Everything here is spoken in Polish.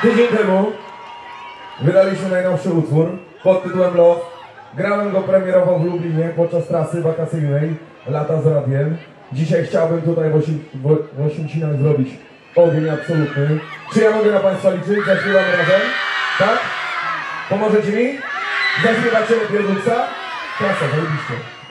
Tydzień temu wydaliśmy najnowszy utwór pod tytułem Love. Grałem go premierowo w Lublinie podczas trasy wakacyjnej Lata z Radiem. Dzisiaj chciałbym tutaj w Oświęcinach zrobić ogień absolutny. Czy ja mogę na Państwa liczyć? Zaśpiewamy razem? Tak? Pomożecie mi? Zaśpiewacie lepiej od Luksa? Klasa, zajebiście.